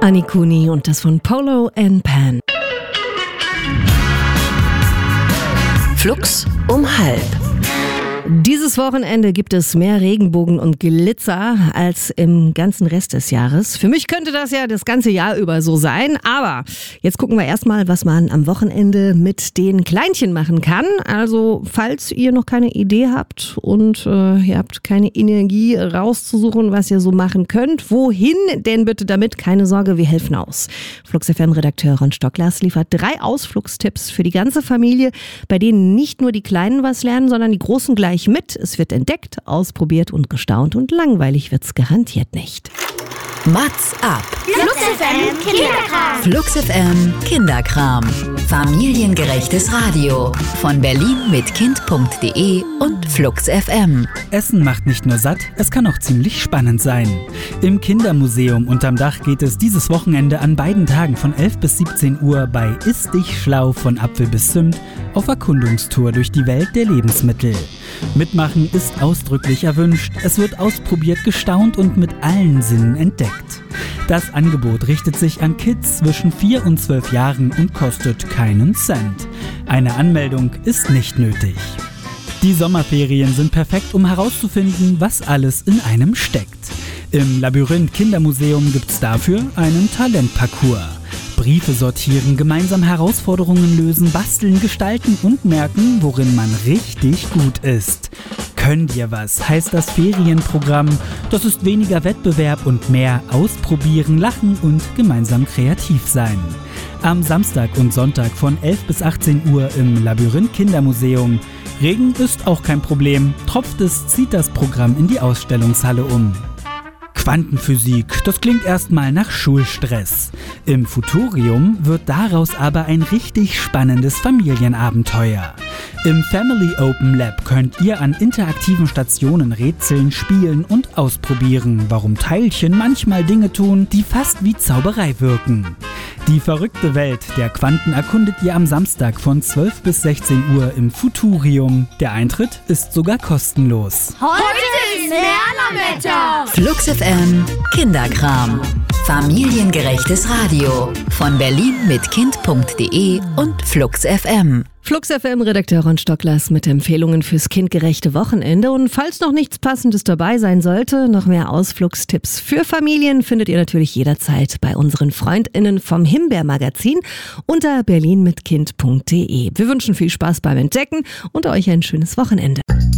Anni Kuni und das von Polo and Pan. Flux um halb. Dieses Wochenende gibt es mehr Regenbogen und Glitzer als im ganzen Rest des Jahres. Für mich könnte das ja das ganze Jahr über so sein, aber jetzt gucken wir erstmal, was man am Wochenende mit den Kleinchen machen kann. Also falls ihr noch keine Idee habt und ihr habt keine Energie rauszusuchen, was ihr so machen könnt, wohin denn bitte damit? Keine Sorge, wir helfen aus. Flux FM-Redakteur Ron Stocklers liefert 3 Ausflugstipps für die ganze Familie, bei denen nicht nur die Kleinen was lernen, sondern die Großen gleich mit. Es wird entdeckt, ausprobiert und gestaunt und langweilig wird's garantiert nicht. Mats ab. Flux FM Kinderkram. Flux FM Kinderkram. Familiengerechtes Radio. Von Berlin mit Kind.de und Flux FM. Essen macht nicht nur satt, es kann auch ziemlich spannend sein. Im Kindermuseum unterm Dach geht es dieses Wochenende an beiden Tagen von 11 bis 17 Uhr bei Iss dich schlau von Apfel bis Zimt auf Erkundungstour durch die Welt der Lebensmittel. Mitmachen ist ausdrücklich erwünscht. Es wird ausprobiert, gestaunt und mit allen Sinnen entdeckt. Das Angebot richtet sich an Kids zwischen 4 und 12 Jahren und kostet keinen Cent. Eine Anmeldung ist nicht nötig. Die Sommerferien sind perfekt, um herauszufinden, was alles in einem steckt. Im Labyrinth Kindermuseum gibt's dafür einen Talentparcours. Briefe sortieren, gemeinsam Herausforderungen lösen, basteln, gestalten und merken, worin man richtig gut ist. Könnt ihr was, heißt das Ferienprogramm. Das ist weniger Wettbewerb und mehr ausprobieren, lachen und gemeinsam kreativ sein. Am Samstag und Sonntag von 11 bis 18 Uhr im Labyrinth Kindermuseum. Regen ist auch kein Problem. Tropft es, zieht das Programm in die Ausstellungshalle um. Quantenphysik, das klingt erstmal nach Schulstress. Im Futurium wird daraus aber ein richtig spannendes Familienabenteuer. Im Family Open Lab könnt ihr an interaktiven Stationen rätseln, spielen und ausprobieren, warum Teilchen manchmal Dinge tun, die fast wie Zauberei wirken. Die verrückte Welt der Quanten erkundet ihr am Samstag von 12 bis 16 Uhr im Futurium. Der Eintritt ist sogar kostenlos. Heute ist Lernerwetter. Flux FM Kinderkram. Familiengerechtes Radio. Von Berlin mit Kind.de und Flux FM. Flux FM-Redakteur Ron Stocklers mit Empfehlungen fürs kindgerechte Wochenende. Und falls noch nichts Passendes dabei sein sollte, noch mehr Ausflugstipps für Familien findet ihr natürlich jederzeit bei unseren FreundInnen vom Himbeer-Magazin unter berlinmitkind.de. Wir wünschen viel Spaß beim Entdecken und euch ein schönes Wochenende.